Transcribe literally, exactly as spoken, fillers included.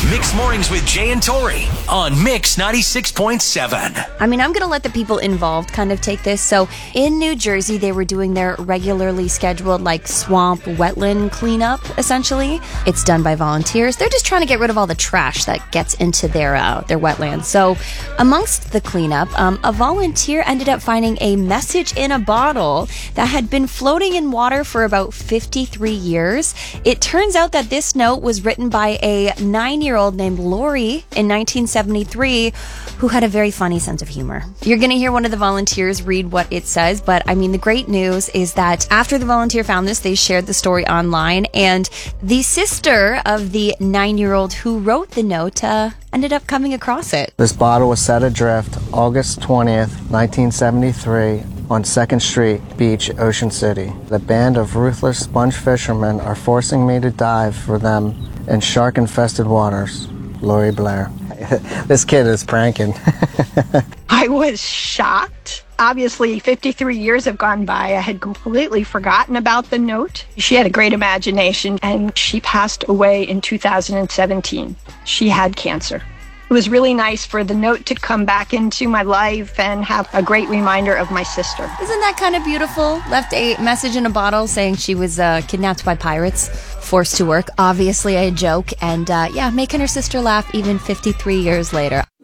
Mixed Mornings with Jay and Tori on Mix ninety-six point seven. I mean, I'm going to let the people involved kind of take this. So in New Jersey, they were doing their regularly scheduled like swamp wetland cleanup, essentially. It's done by volunteers. They're just trying to get rid of all the trash that gets into their uh, their wetlands. So amongst the cleanup, um, a volunteer ended up finding a message in a bottle that had been floating in water for about fifty-three years. It turns out that this note was written by a nine-year-old named Lori in nineteen seventy-three who had a very funny sense of humor. You're going to hear one of the volunteers read what it says, but I mean, the great news is that after the volunteer found this, they shared the story online, and the sister of the nine-year-old who wrote the note uh, ended up coming across it. This bottle was set adrift August twentieth, nineteen seventy-three on second Street Beach, Ocean City. The band of ruthless sponge fishermen are forcing me to dive for them in shark-infested waters. Lori Blair. This kid is pranking. I was shocked. Obviously, fifty-three years have gone by. I had completely forgotten about the note. She had a great imagination, and she passed away in two thousand seventeen. She had cancer. It was really nice for the note to come back into my life and have a great reminder of my sister. Isn't that kind of beautiful? Left a message in a bottle saying she was uh, kidnapped by pirates, forced to work. Obviously a joke, and uh, yeah, making her sister laugh even fifty-three years later.